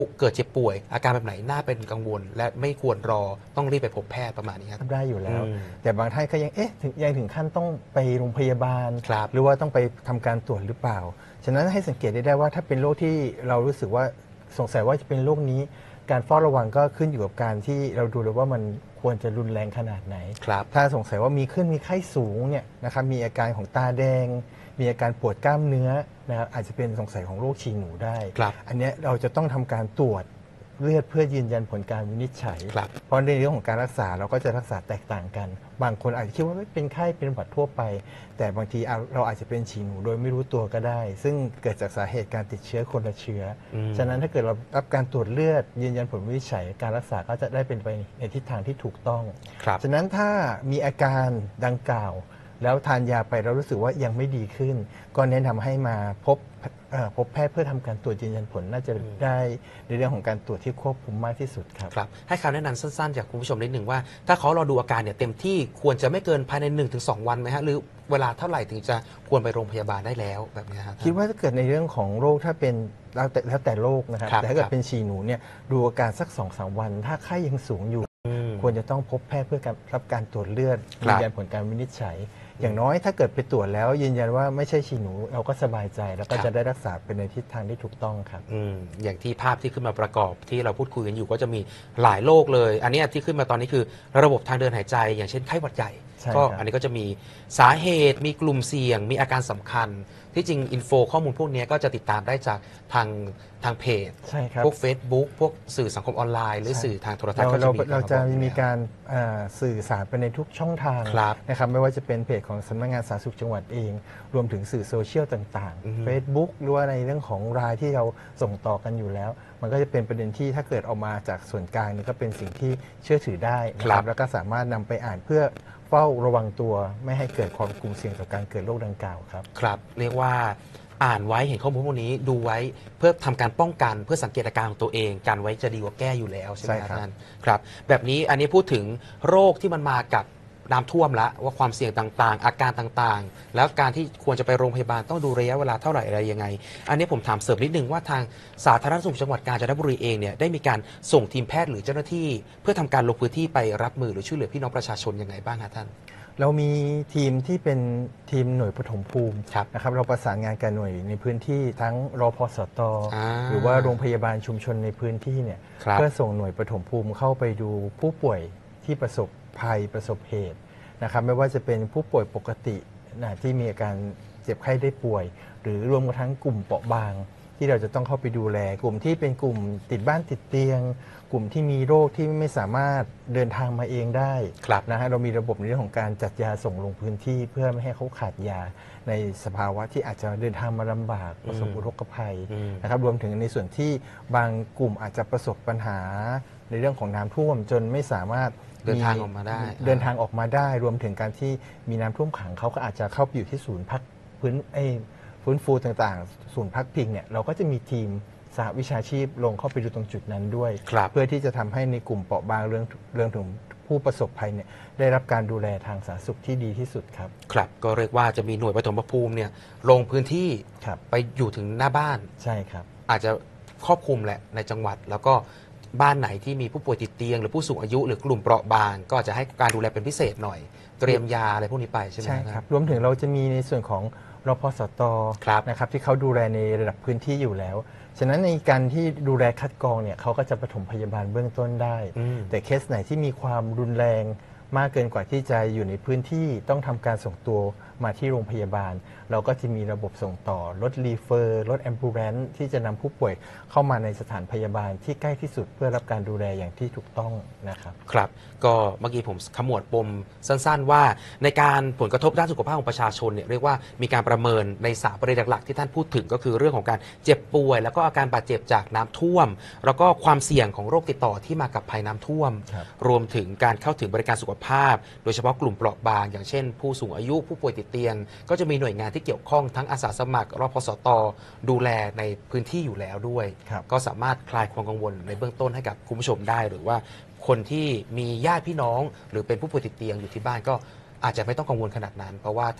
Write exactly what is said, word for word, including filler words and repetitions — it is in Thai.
เกิดเจ็บป่วยอาการแบบไหนน่าเป็นกังวล และไม่ควรรอต้องรีบไปพบแพทย์ประมาณนี้ครับได้อยู่แล้วอืมแต่บางท่านก็ยังเอ๊ะถึงยังถึงขั้นต้องไปโรงพยาบาลครับหรือว่าต้องไปทำการตรวจหรือเปล่า ฉะนั้นให้สังเกตได้ได้ว่าถ้าเป็นโรคที่เรารู้สึกว่าสงสัยว่าจะเป็นโรคนี้ การเฝ้าระวังก็ขึ้นอยู่กับการที่เราดูเลยว่ามันควรจะรุนแรงขนาดไหนครับถ้าสงสัยว่ามีขึ้นมีไข้สูงเนี่ยนะครับมีอาการของตาแดง มีอาการปวดกล้ามเนื้อนะครับอาจจะเป็นสงสัยของโรคฉี่หนูได้ครับอันเนี้ยเราจะต้องทำการตรวจเลือดเพื่อยืนยันผลการวินิจฉัยครับเพราะในเรื่องของการรักษาเราก็จะรักษาแตกต่างกัน บางคนอาจจะคิดว่าเป็นไข้เป็นหวัดทั่วไป แต่บางทีเราอาจจะเป็นฉี่หนูโดยไม่รู้ตัวก็ได้ ซึ่งเกิดจากสาเหตุการติดเชื้อคนละเชื้ออมฉะนั้นถ้าเกิดเรารับการตรวจเลือดยืนยันผลวินิจฉัย การรักษาก็จะได้เป็นไปในทิศทางที่ถูกต้องครับฉะนั้นถ้ามีอาการดังกล่าว แล้วทานยาไปแล้วรู้สึกว่ายังไม่ดีขึ้น ก็แนะนำให้มาพบเอ่อพบแพทย์เพื่อทำการตรวจยืนยันผลน่าจะได้ในเรื่องของการตรวจที่ควบคุมมากที่สุดครับครับให้คำแนะนำสั้นๆจากคุณผู้ชมนิดหนึ่งว่า ถ้าเขารอดูอาการเนี่ยเต็มที่ควรจะไม่เกินภายใน หนึ่งถึงสอง วันไหมฮะหรือเวลาเท่าไหร่ถึงจะควรไปโรงพยาบาลได้แล้วแบบนี้ครับคิดว่าถ้าเกิดในเรื่องของโรคถ้าเป็นแล้วแต่แล้วแต่โรคนะครับครับแต่ถ้าเกิครัดบเป็นฉี่หนูเนี่ยดูอาการสัก สองถึงสาม วัน ถ้าไข้ยังสูงอยู่อืมควรจะต้องพบแพทย์เพื่อการรับการตรวจเลือดครัยืบนยันผลการวินิจฉัย อย่างน้อยถ้าเกิดไปตรวจแล้วยืนยันว่าไม่ใช่ฉี่หนูเราก็สบายใจ แล้วก็ครับจะได้รักษาเป็นในทิศทางที่ถูกต้องครับอืมอย่างที่ภาพที่ขึ้นมาประกอบที่เราพูดคุยกันอยู่ก็จะมีหลายโรคเลย อันเนี้ยที่ขึ้นมาตอนนี้คือระบบทางเดินหายใจ อย่างเช่นไข้หวัดใหญ่ใช่ก็ครับอันนี้ก็จะมีสาเหตุมีกลุ่มเสี่ยง มีอาการสำคัญ ที่จริงอินโฟข้อมูลพวกเนี้ยก็จะติดตามได้จากทางทางเพจใช่ครับพวก Facebook พวกสื่อสังคมออนไลน์ หรือใช่สื่อทางโทรทัศน์เราก็จะเรามีเราจะบอกอยู่มีแล้วการเอ่อสื่อสารไปในทุกช่องทางครับนะครับไม่ว่าจะเป็นเพจของสำนักงานสาธารณสุขจังหวัดเอง รวมถึงสื่อโซเชียลต่างอือฮึๆ Facebook หรือว่าในเรื่องของรายที่เราส่งต่อกันอยู่แล้ว มันก็จะเป็นประเด็นที่ถ้าเกิดออกมาจากส่วนกลางนี่ก็เป็นสิ่งที่เชื่อถือได้นะคครัรับบ แล้วก็สามารถนำไปอ่านเพื่อเฝ้าระวังตัวไม่ให้เกิดความกลุ่มเสี่ยงต่อการเกิดโรคดังกล่าวครับครับเรียกว่าอ่านไว้เห็นข้อมูลพวกนี้ดูไว้เพื่อทำการป้องกันเพื่อสังเกตอาการของตัวเองการไว้จะดีกว่าแก้อยู่แล้วใช่ไหมใช่คครัรับบ ท่านครับแบบนี้อันนี้พูดถึงโรคที่มันมากับน้ำท่วมละว่าความเสี่ยงต่างๆ อาการต่างๆ แล้วการที่ควรจะไปโรงพยาบาลต้องดูระยะเวลาเท่าไหร่อะไรยังไง อันนี้ผมถามเสริมนิดนึงว่าทางสาธารณสุขจังหวัดกาญจนบุรีเองเนี่ยได้มีการส่งทีมแพทย์หรือเจ้าหน้าที่ เพื่อทำการลงพื้นที่ไปรับมือหรือช่วยเหลือพี่น้องประชาชนยังไงบ้างครับท่านเรามีทีมที่เป็นทีมหน่วยปฐมภูมิครับนะครับเราประสานงานกับหน่วยในพื้นที่ทั้งรพสตอ่าหรือว่าโรงพยาบาลชุมชนในพื้นที่เนี่ยครับเพื่อส่งหน่วยปฐมภูมิเข้าไปดูผู้ป่วยที่ประสบภัยประสบเหตุนะครับไม่ว่าจะเป็นผู้ป่วยปกตินะที่มีอาการเจ็บไข้ได้ป่วย หรือรวมทั้งกลุ่มเปราะบาง ที่เราจะต้องเข้าไปดูแล กลุ่มที่เป็นกลุ่มติดบ้านติดเตียง กลุ่มที่มีโรคที่ไม่สามารถเดินทางมาเองได้ครับนะฮะเรามีระบบในเรื่องของการจัดยาส่งลงพื้นที่เพื่อไม่ให้เขาขาดยาในสภาวะที่อาจจะเดินทางมาลำบากประสบอุทกภัยอืมนะครับรวมถึงในส่วนที่บางกลุ่มอาจจะประสบปัญหาในเรื่องของน้ำท่วมจนไม่สามารถเดินทางออกมาได้เดินทางออกมาได้ รวมถึงการที่มีน้ำท่วมขังเขาก็อาจจะเข้าไปอยู่ที่ศูนย์พักพื้นเอ้ยฟื้นฟูต่างๆ ศูนย์พักพิงเนี่ยเราก็จะมีทีมสหวิชาชีพลงเข้าไปดูตรงจุดนั้นด้วยครับเพื่อที่จะทำให้ในกลุ่มเปราะบางเรื่องเรื่องถึงผู้ประสบภัยเนี่ยได้รับการดูแลทางสาธารณสุขที่ดีที่สุดครับครับก็เรียกว่าจะมีหน่วยปฐมภูมิเนี่ยลงพื้นที่ครับไปอยู่ถึงหน้าบ้านใช่ครับอาจจะครอบคลุมแหละในจังหวัด แล้วก็บ้านไหนที่มีผู้ป่วยติดเตียง หรือผู้สูงอายุหรือกลุ่มเปราะบาง ก็อาจจะให้การดูแลเป็นพิเศษหน่อย เตรียมยาอะไรพวกนี้ไปใช่ไหมใช่ครับ รวมถึงเราจะมีในส่วนของรพสตครับนะครับที่เขาดูแลในระดับพื้นที่อยู่แล้ว ฉะนั้นในการที่ดูแลคัดกรองเนี่ยเขาก็จะปฐมพยาบาลเบื้องต้นได้อืมแต่เคสไหนที่มีความรุนแรงมากเกินกว่าที่จะอยู่ในพื้นที่ต้องทำการส่งตัวมาที่โรงพยาบาล เราก็จะมีระบบส่งต่อรถรีเฟอร์รถแอมบูเรนซ์ที่จะนำผู้ป่วยเข้ามาในสถานพยาบาลที่ใกล้ที่สุดเพื่อรับการดูแลอย่างที่ถูกต้องนะครับครับก็เมื่อกี้ผมขมวดปมสั้นๆ ว่าในการผลกระทบด้านสุขภาพของประชาชนเนี่ยเรียกว่ามีการประเมินในสามประเด็นหลักๆที่ท่านพูดถึงก็คือเรื่องของการเจ็บป่วย แล้วก็อาการบาดเจ็บจากน้ำท่วม แล้วก็ความเสี่ยงของโรคติดต่อที่มากับภัยน้ำท่วมครับรวมถึงการเข้าถึงบริการสุขภาพ โดยเฉพาะกลุ่มเปราะบาง อย่างเช่น ผู้สูงอายุผู้ป่วยติดเตียง ก็จะมีหน่วยงานที่เกี่ยวข้องทั้งอาสาสมัครรพสตดูแลในพื้นที่อยู่แล้วด้วยครับก็สามารถคลายความกังวลในเบื้องต้นให้กับคุณผู้ชมได้หรือว่าคนที่มีญาติพี่น้อง หรือเป็นผู้ป่วยติดเตียงอยู่ที่บ้านก็อาจจะไม่ต้องกังวลขนาดนั้นเพราะว่า